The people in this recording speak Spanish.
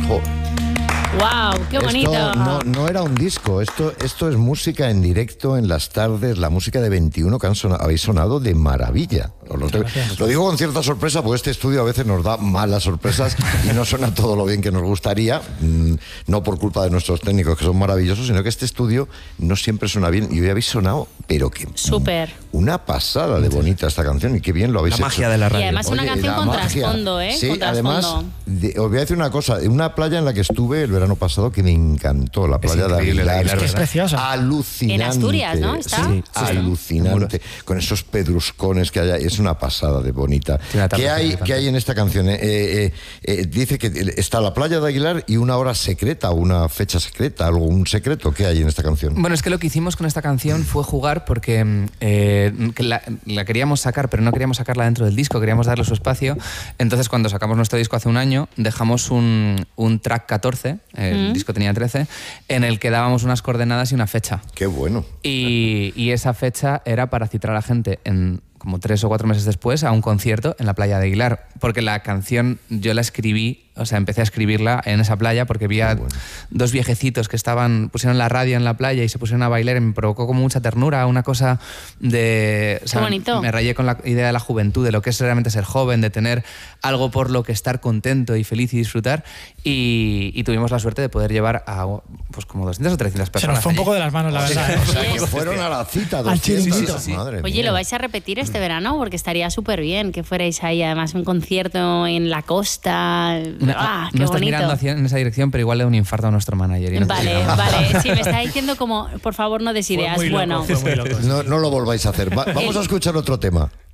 Jo. ¡Wow! ¡Qué bonito! Esto no era un disco, esto es música en directo en las tardes, la música de 21 que habéis sonado de maravilla. Lo digo con cierta sorpresa porque este estudio a veces nos da malas sorpresas y no suena todo lo bien que nos gustaría, no por culpa de nuestros técnicos que son maravillosos, sino que este estudio no siempre suena bien y hoy habéis sonado, pero que... Súper. Una pasada de bonita esta canción y qué bien lo habéis hecho. La magia de la radio. Y además una canción con trasfondo, ¿eh? Sí, con trasfondo. además, os voy a decir una cosa, una playa en la que estuve el verano pasado que me encantó, la playa de Aguilar. Es que es preciosa. Alucinante. En Asturias, ¿no? ¿Está? Sí, alucinante. Con esos pedruscones que hay, es una pasada de bonita. ¿Qué hay en esta canción? Dice que está la playa de Aguilar y una hora secreta, una fecha secreta, algún secreto. ¿Qué hay en esta canción? Bueno, es que lo que hicimos con esta canción fue jugar porque que la queríamos sacar, pero no queríamos sacarla dentro del disco, queríamos darle su espacio. Entonces, cuando sacamos nuestro disco hace un año, dejamos un track 14, el disco tenía 13, en el que dábamos unas coordenadas y una fecha. ¡Qué bueno! Y esa fecha era para citar a la gente como 3 o 4 meses después a un concierto en la playa de Aguilar, porque la canción yo la escribí, o sea, empecé a escribirla en esa playa porque vi a dos viejecitos que pusieron la radio en la playa y se pusieron a bailar y me provocó como mucha ternura, una cosa de... O sea, qué bonito. Me rayé con la idea de la juventud, de lo que es realmente ser joven, de tener algo por lo que estar contento y feliz y disfrutar, y tuvimos la suerte de poder llevar a pues como 200 o 300 personas. Se nos fue un poco de las manos, la verdad. O sea, que fueron a la cita, 200. Sí. Madre Oye, mía. ¿lo vais a repetir este verano? Porque estaría súper bien que fuerais ahí, además un concierto en la costa. ¡Qué no estás bonito! mirando en esa dirección, pero igual le da un infarto a nuestro manager. Y no Vale. Sí, me está diciendo como, por favor, no des ideas. Fue muy loco, Bueno, fue muy loco. No lo volváis a hacer. Vamos a escuchar otro tema.